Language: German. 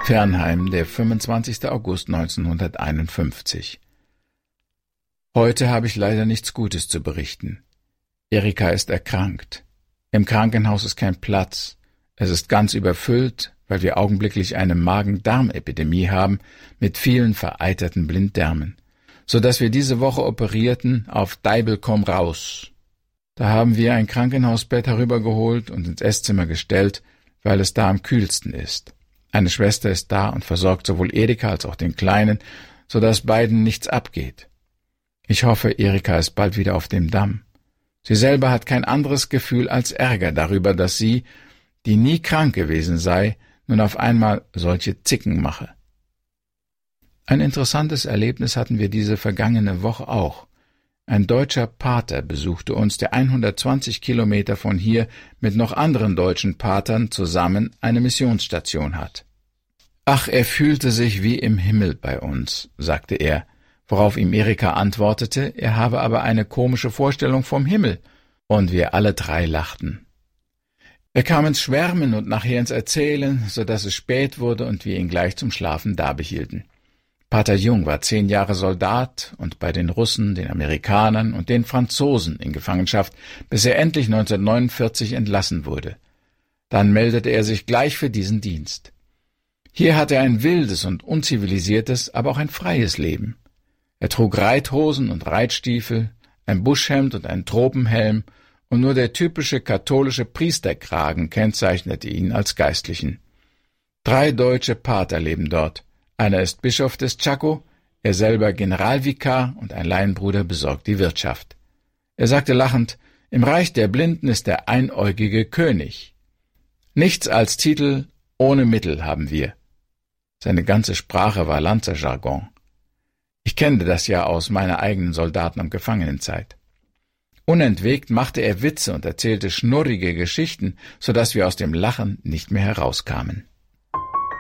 Fernheim, der 25. August 1951. Heute habe ich leider nichts Gutes zu berichten. Erika ist erkrankt. Im Krankenhaus ist kein Platz. Es ist ganz überfüllt, weil wir augenblicklich eine Magen-Darm-Epidemie haben mit vielen vereiterten Blinddarmen, so dass wir diese Woche operierten auf Deibel komm raus. Da haben wir ein Krankenhausbett herübergeholt und ins Esszimmer gestellt, weil es da am kühlsten ist. Eine Schwester ist da und versorgt sowohl Erika als auch den Kleinen, so dass beiden nichts abgeht. Ich hoffe, Erika ist bald wieder auf dem Damm. Sie selber hat kein anderes Gefühl als Ärger darüber, dass sie, die nie krank gewesen sei, nun auf einmal solche Zicken mache. Ein interessantes Erlebnis hatten wir diese vergangene Woche auch. Ein deutscher Pater besuchte uns, der 120 Kilometer von hier mit noch anderen deutschen Patern zusammen eine Missionsstation hat. »Ach, er fühlte sich wie im Himmel bei uns«, sagte er, worauf ihm Erika antwortete, er habe aber eine komische Vorstellung vom Himmel, und wir alle drei lachten. Er kam ins Schwärmen und nachher ins Erzählen, so dass es spät wurde und wir ihn gleich zum Schlafen dabehielten. Pater Jung war 10 Jahre Soldat und bei den Russen, den Amerikanern und den Franzosen in Gefangenschaft, bis er endlich 1949 entlassen wurde. Dann meldete er sich gleich für diesen Dienst. Hier hatte er ein wildes und unzivilisiertes, aber auch ein freies Leben. Er trug Reithosen und Reitstiefel, ein Buschhemd und einen Tropenhelm, und nur der typische katholische Priesterkragen kennzeichnete ihn als Geistlichen. 3 deutsche Pater leben dort. Einer ist Bischof des Chaco, er selber Generalvikar und ein Laienbruder besorgt die Wirtschaft. Er sagte lachend, im Reich der Blinden ist der einäugige König. Nichts als Titel, ohne Mittel haben wir. Seine ganze Sprache war Lanzerjargon. Ich kenne das ja aus meiner eigenen Soldaten- und Gefangenenzeit. Unentwegt machte er Witze und erzählte schnurrige Geschichten, so dass wir aus dem Lachen nicht mehr herauskamen.